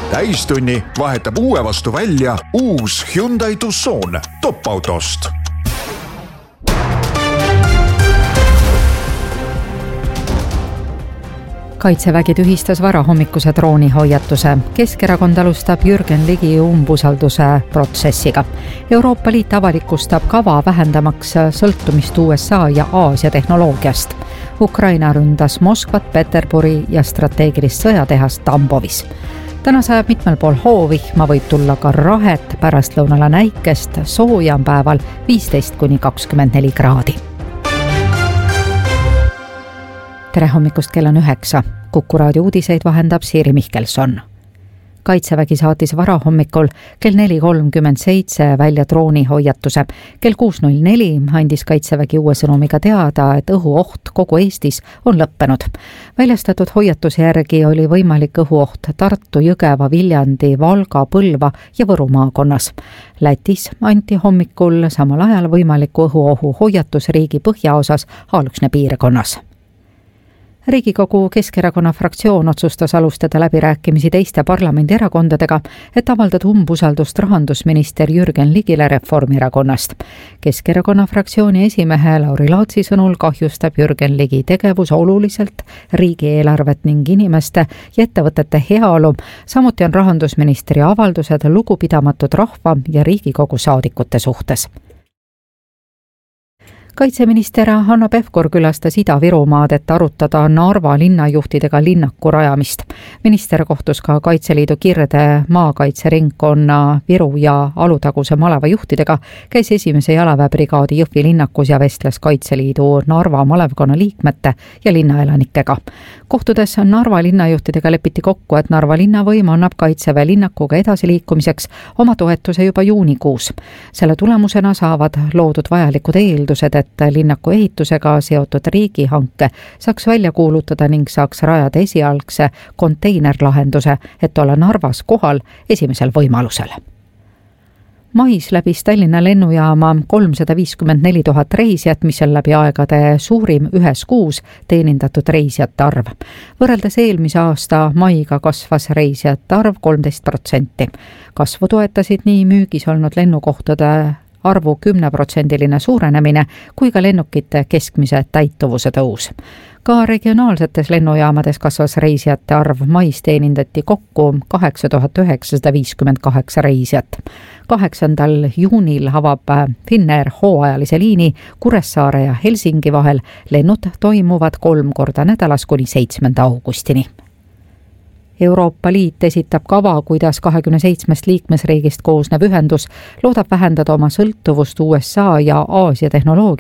Täistunni vahetab uue vastu välja uus Hyundai Tucson top-autost. Kaitsevägi tühistas varahommikuse droonihoiatuse. Keskerakond alustab Jürgen Ligi umbusalduse protsessiga. Euroopa Liit avalikustab kava vähendamaks sõltumist USA ja Aasia tehnoloogiast. Ukraina ründas Moskvat, Peterburi ja strateegilist sõjatehast Tambovis. Täna sajab mitmel pool hoovihma, võib tulla ka rahet, pärastlõunala näikest, sooja on päeval 15–24 kraadi. Tere hommikust, kell on 9. Kuku raadio uudiseid vahendab Siiri Mihkelson. Kaitsevägi saatis varahommikul kell 4.37 välja droonihoiatuse. Kell 6.04 andis Kaitsevägi uue sõnumiga teada, et õhuoht kogu Eestis on lõppenud. Väljastatud hoiatuse järgi oli võimalik õhuoht Tartu, Jõgeva, Viljandi, Valga, Põlva ja Võru maakonnas. Lätis anti hommikul samal ajal võimaliku õhuohu hoiatus riigi põhjaosas Aaluksne piirkonnas. Riigikogu Keskerakonna fraktsioon otsustas alustada läbirääkimisi teiste parlamendierakondadega, et avaldada umbusaldust rahandusminister Jürgen Ligile Reformierakonnast. Keskerakonna fraktsiooni esimehe Lauri Laatsi sõnul kahjustab Jürgen Ligi tegevus oluliselt riigieelarvet ning inimeste ja ettevõtete heaolu. Samuti on rahandusministri avaldused lugupidamatud rahva ja Riigikogu saadikute suhtes. Kaitseminister Hanno Pevkur külastas Ida-Virumaad, et arutada Narva linnajuhtidega linnaku rajamist. Minister kohtus ka Kaitseliidu Kirde maakaitseringkonna Viru ja Alutaguse maleva juhtidega, käis 1. jalaväebrigaadi Jõhvi linnakus ja vestles Kaitseliidu Narva malevkonna liikmete ja linnaelanikega. Kohtudes Narva linnajuhtidega lepiti kokku, et Narva linnavõim annab Kaitseväe linnakuga edasiliikumiseks oma toetuse juba juunikuus. Selle tulemusena saavad loodud vajalikud eeldused, et linnaku ehitusega seotud riigihanke saaks välja kuulutada ning saaks rajada esialgse konteinerlahenduse, et olla Narvas kohal esimesel võimalusel. Mais läbis Tallinna lennujaama 354 000 reisijat, mis on läbi aegade suurim ühes kuus teenindatud reisijate arv. Võrreldes eelmise aasta maiga kasvas reisijate arv 13%. Kasvu toetasid nii müügis olnud lennukohtade arvu 10% suurenemine kui ka lennukite keskmise täituvuse tõus. Ka regionaalsetes lennujaamades kasvas reisijate arv, mais teenindati kokku 8958 reisijat. 8. juunil avab Finnair hooajalise liini Kuressaare ja Helsingi vahel. Lennud toimuvad 3 korda nädalas kuni 7. augustini. Euroopa Liit esitab kava, kuidas 27 liikmesriigist koosnev ühendus loodab vähendada oma sõltuvust USA ja Aasia tehnoloogia